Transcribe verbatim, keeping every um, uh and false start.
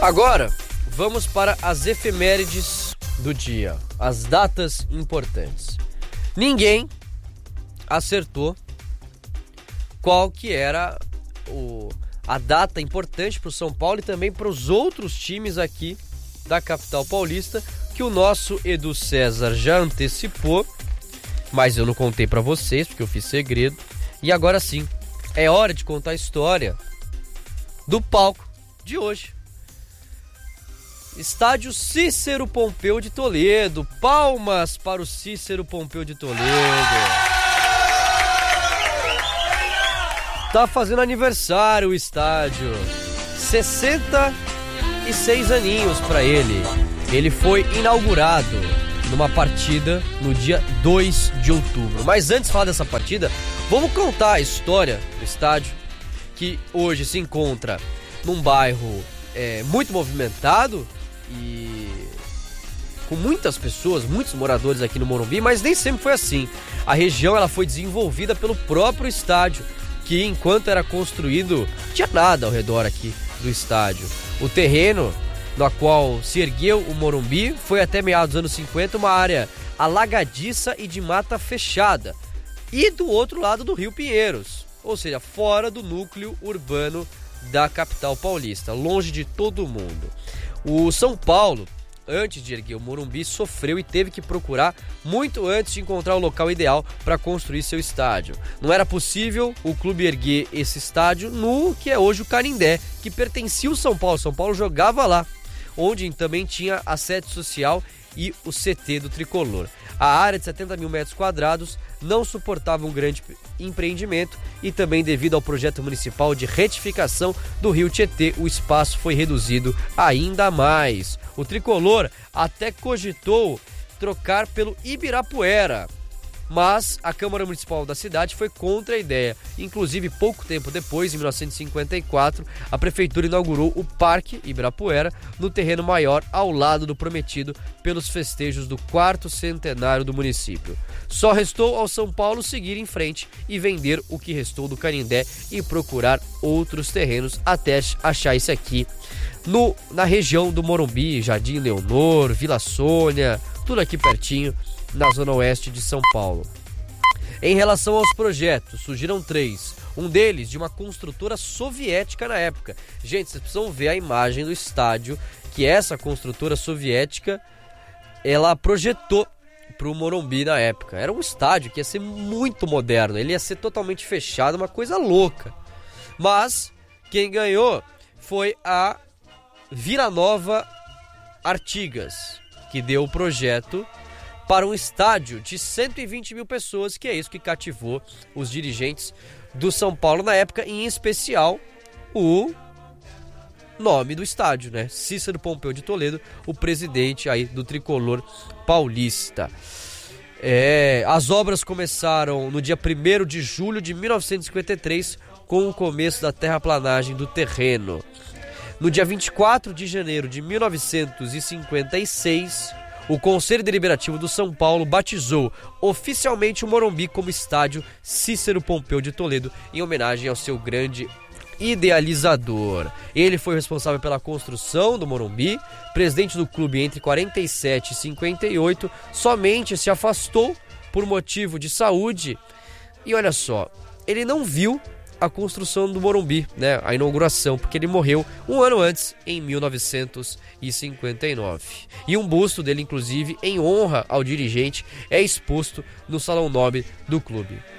Agora, vamos para as efemérides do dia, as datas importantes. Ninguém acertou qual que era o, a data importante para o São Paulo e também para os outros times aqui da capital paulista, que o nosso Edu César já antecipou, mas eu não contei para vocês porque eu fiz segredo. E agora sim, é hora de contar a história do palco de hoje. Estádio Cícero Pompeu de Toledo. Palmas para o Cícero Pompeu de Toledo. Tá fazendo aniversário o estádio. sessenta e seis aninhos para ele. Ele foi inaugurado numa partida no dia dois de outubro. Mas antes de falar dessa partida, vamos contar a história do estádio, que hoje se encontra num bairro é, muito movimentado e com muitas pessoas, muitos moradores aqui no Morumbi, mas nem sempre foi assim. A região ela foi desenvolvida pelo próprio estádio, que enquanto era construído, não tinha nada ao redor aqui do estádio. O terreno no qual se ergueu o Morumbi foi até meados dos anos cinquenta uma área alagadiça e de mata fechada, e do outro lado do Rio Pinheiros, ou seja, fora do núcleo urbano da capital paulista, longe de todo mundo. O São Paulo, antes de erguer o Morumbi, sofreu e teve que procurar muito antes de encontrar o local ideal para construir seu estádio. Não era possível o clube erguer esse estádio no que é hoje o Canindé, que pertencia ao São Paulo. São Paulo jogava lá, onde também tinha a sede social e o C T do Tricolor. A área de setenta mil metros quadrados não suportava um grande empreendimento e também devido ao projeto municipal de retificação do Rio Tietê, o espaço foi reduzido ainda mais. O Tricolor até cogitou trocar pelo Ibirapuera, mas a Câmara Municipal da cidade foi contra a ideia. Inclusive, pouco tempo depois, em mil novecentos e cinquenta e quatro, a prefeitura inaugurou o Parque Ibirapuera no terreno maior ao lado do prometido pelos festejos do quarto centenário do município. Só restou ao São Paulo seguir em frente e vender o que restou do Canindé e procurar outros terrenos até achar esse aqui no, na região do Morumbi, Jardim Leonor, Vila Sônia, tudo aqui pertinho, na zona oeste de São Paulo. Em relação aos projetos, surgiram três. Um deles de uma construtora soviética na época. Gente, vocês precisam ver a imagem do estádio que essa construtora soviética ela projetou para o Morumbi na época. Era um estádio que ia ser muito moderno, ele ia ser totalmente fechado, uma coisa louca. Mas quem ganhou foi a Vila Nova Artigas, que deu o projeto para um estádio de cento e vinte mil pessoas, que é isso que cativou os dirigentes do São Paulo na época, em especial o nome do estádio, né? Cícero Pompeu de Toledo, o presidente aí do Tricolor paulista. É, as obras começaram no dia primeiro de julho de mil novecentos e cinquenta e três, com o começo da terraplanagem do terreno. No dia vinte e quatro de janeiro de mil novecentos e cinquenta e seis, o Conselho Deliberativo do São Paulo batizou oficialmente o Morumbi como Estádio Cícero Pompeu de Toledo, em homenagem ao seu grande idealizador. Ele foi responsável pela construção do Morumbi, presidente do clube entre quarenta e sete e cinquenta e oito, somente se afastou por motivo de saúde. E olha só, ele não viu a construção do Morumbi, né, a inauguração, porque ele morreu um ano antes, em mil novecentos e cinquenta e nove. E um busto dele, inclusive, em honra ao dirigente, é exposto no Salão Nobre do clube.